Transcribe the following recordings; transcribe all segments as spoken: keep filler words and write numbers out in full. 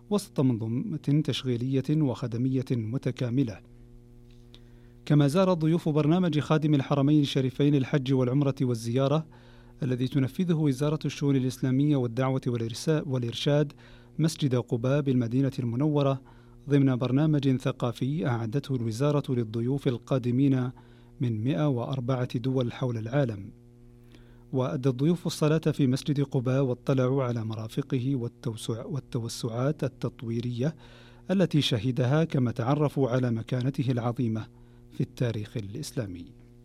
وسط منظومة تشغيلية وخدمية متكاملة. كما زار ضيوف برنامج خادم الحرمين الشريفين الحج والعمرة والزيارة الذي تنفذه وزارة الشؤون الإسلامية والدعوة والإرشاد مسجد قباء بالمدينة المنورة ضمن برنامج ثقافي أعدته الوزارة للضيوف القادمين من مئة وأربعة دول حول العالم. وأدى الضيوف الصلاة في مسجد قباء واطلعوا على مرافقه والتوسع والتوسعات التطويرية التي شهدها، كما تعرفوا على مكانته العظيمة في التاريخ الإسلامي.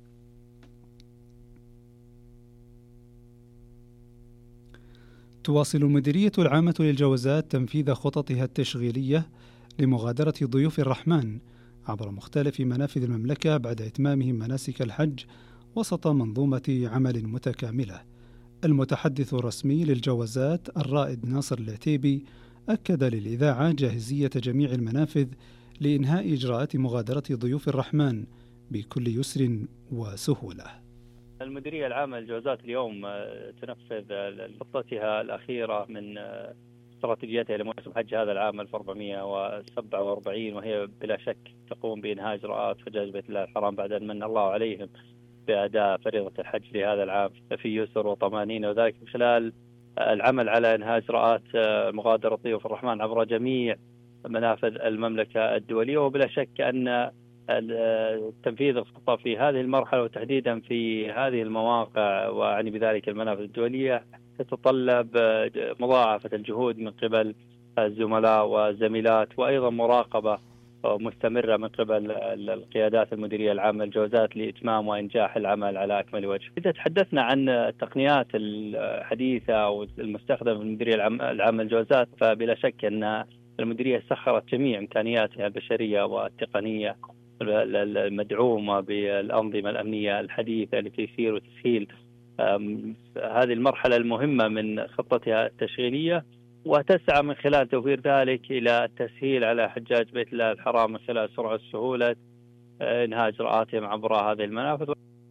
تواصل المديرية العامة للجوازات تنفيذ خططها التشغيلية لمغادرة ضيوف الرحمن عبر مختلف منافذ المملكة بعد إتمامهم مناسك الحج وسط منظومة عمل متكاملة. المتحدث الرسمي للجوازات الرائد ناصر العتيبي أكد للإذاعة جاهزية جميع المنافذ لإنهاء إجراءات مغادرة ضيوف الرحمن بكل يسر وسهولة. المديرية العامة للجوازات اليوم تنفذ خطتها الأخيرة من استراتيجيتها لموسم حج هذا العام ألف وأربعمئة وسبعة وأربعين، وهي بلا شك تقوم بإنهاء إجراءات حجاج بيت الله الحرام بعد أن من الله عليهم بأداء فريضة الحج لهذا العام في يسر وطمانينة، وذلك من خلال العمل على إنهاء إجراءات مغادرة ضيوف الرحمن عبر جميع منافذ المملكة الدولية. وبلا شك أن تنفيذ الخطة في هذه المرحلة وتحديدا في هذه المواقع وأعني بذلك المنافذ الدولية تتطلب مضاعفة الجهود من قبل الزملاء والزميلات، وأيضا مراقبة مستمرة من قبل القيادات المديرية العامة للجوازات لإتمام وإنجاح العمل على أكمل وجه. إذا تحدثنا عن التقنيات الحديثة والمستخدمة في المديرية العامة للجوازات، فبلا شك أن المديرية سخرت جميع إمكانياتها البشرية والتقنية المدعومة بالأنظمة الأمنية الحديثة لتيسير وتسهيل هذه المرحلة المهمة من خطتها التشغيلية، وتسعى من خلال توفير ذلك إلى التسهيل على حجاج بيت الله الحرام من خلال سرعة سهولة إنهاء إجراءاتهم عبر هذه المنافذ.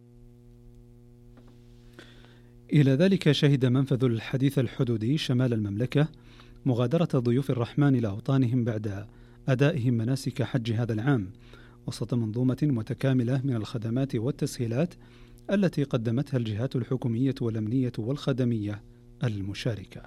إلى ذلك شهد منفذ الحديث الحدودي شمال المملكة مغادرة ضيوف الرحمن إلى أوطانهم بعد أدائهم مناسك حج هذا العام وسط منظومة متكاملة من الخدمات والتسهيلات التي قدمتها الجهات الحكومية والأمنية والخدمية المشاركة.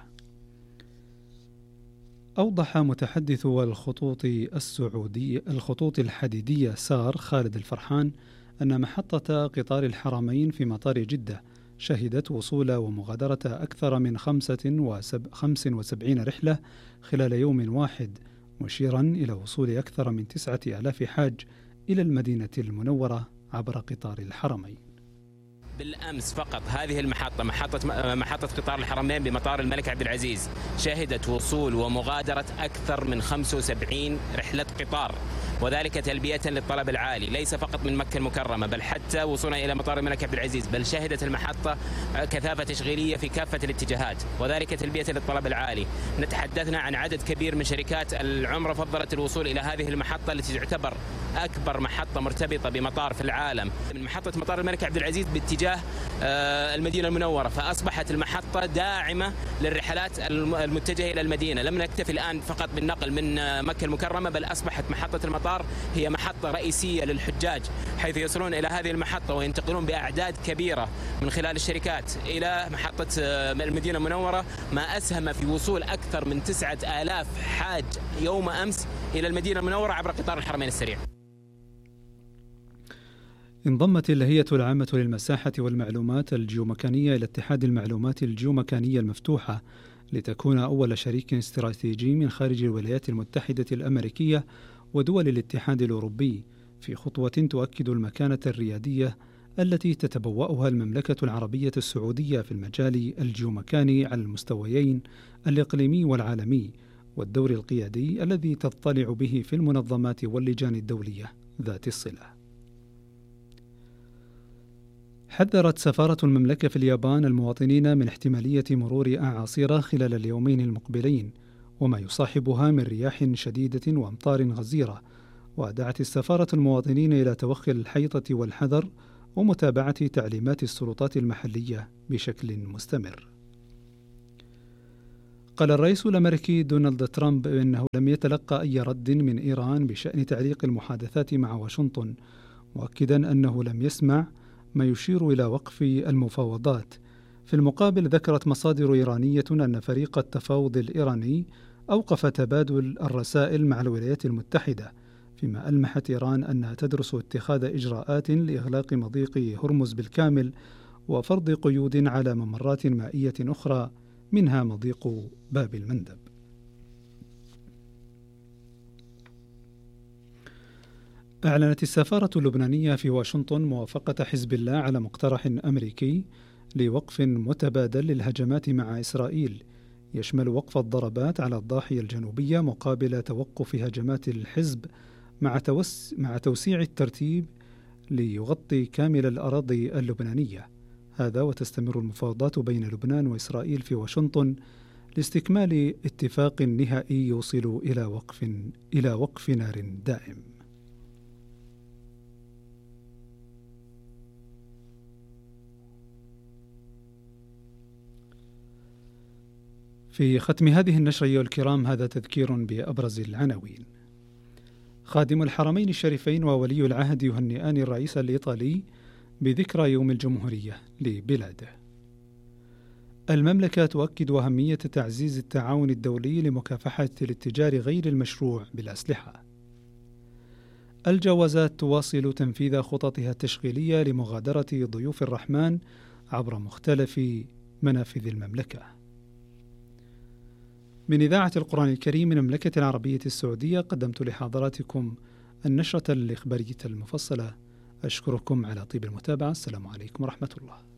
أوضح متحدث الخطوط السعودي الخطوط الحديدية سار خالد الفرحان أن محطة قطار الحرمين في مطار جدة شهدت وصول ومغادرة أكثر من خمس وسبعين رحلة خلال يوم واحد، مشيرا إلى وصول أكثر من تسعة آلاف حاج إلى المدينة المنورة عبر قطار الحرمين. بالأمس فقط هذه المحطة محطة محطة قطار الحرمين بمطار الملك عبد العزيز شهدت وصول ومغادرة أكثر من خمسة وسبعين رحلة قطار، وذلك تلبية للطلب العالي ليس فقط من مكة المكرمة بل حتى وصولا إلى مطار الملك عبد العزيز، بل شهدت المحطة كثافة تشغيلية في كافة الاتجاهات وذلك تلبية للطلب العالي. نتحدثنا عن عدد كبير من شركات العمرة فضلت الوصول إلى هذه المحطة التي تعتبر أكبر محطة مرتبطة بمطار في العالم من محطة مطار الملك عبد العزيز باتجاه المدينة المنورة، فأصبحت المحطة داعمة للرحلات المتجهة إلى المدينة. لم نكتفي الآن فقط بالنقل من مكة المكرمة بل أصبحت محطة المطار هي محطة رئيسية للحجاج، حيث يصلون إلى هذه المحطة وينتقلون بأعداد كبيرة من خلال الشركات إلى محطة المدينة المنورة، ما أسهم في وصول أكثر من تسعة آلاف حاج يوم أمس إلى المدينة المنورة عبر قطار الحرمين السريع. انضمت الهيئة العامة للمساحة والمعلومات الجيومكانية إلى اتحاد المعلومات الجيومكانية المفتوحة لتكون أول شريك استراتيجي من خارج الولايات المتحدة الأمريكية ودول الاتحاد الأوروبي في خطوة تؤكد المكانة الريادية التي تتبوأها المملكة العربية السعودية في المجال الجيومكاني على المستويين الإقليمي والعالمي، والدور القيادي الذي تضطلع به في المنظمات واللجان الدولية ذات الصلة. حذرت سفارة المملكة في اليابان المواطنين من احتمالية مرور أعاصير خلال اليومين المقبلين وما يصاحبها من رياح شديدة وأمطار غزيرة، ودعت السفارة المواطنين إلى توخي الحيطة والحذر ومتابعة تعليمات السلطات المحلية بشكل مستمر. قال الرئيس الأمريكي دونالد ترامب إنه لم يتلقى أي رد من إيران بشأن تعليق المحادثات مع واشنطن، مؤكدا أنه لم يسمع ما يشير إلى وقف المفاوضات. في المقابل ذكرت مصادر إيرانية أن فريق التفاوض الإيراني أوقف تبادل الرسائل مع الولايات المتحدة، فيما ألمحت إيران أنها تدرس اتخاذ إجراءات لإغلاق مضيق هرمز بالكامل وفرض قيود على ممرات مائية أخرى منها مضيق باب المندب. أعلنت السفارة اللبنانية في واشنطن موافقة حزب الله على مقترح أمريكي لوقف متبادل للهجمات مع إسرائيل، يشمل وقف الضربات على الضاحية الجنوبية مقابل توقف هجمات الحزب مع, توس مع توسيع الترتيب ليغطي كامل الأراضي اللبنانية. هذا وتستمر المفاوضات بين لبنان وإسرائيل في واشنطن لاستكمال اتفاق نهائي يوصل إلى وقف إلى وقف نار دائم. في ختم هذه النشرة أيها الكرام هذا تذكير بأبرز العناوين. خادم الحرمين الشريفين وولي العهد يهنئان الرئيس الإيطالي بذكرى يوم الجمهورية لبلاده. المملكة تؤكد أهمية تعزيز التعاون الدولي لمكافحة الاتجار غير المشروع بالأسلحة. الجوازات تواصل تنفيذ خططها التشغيلية لمغادرة ضيوف الرحمن عبر مختلف منافذ المملكة. من إذاعة القرآن الكريم من المملكة العربية السعودية قدمت لحضراتكم النشرة الإخبارية المفصلة. أشكركم على طيب المتابعة. السلام عليكم ورحمة الله.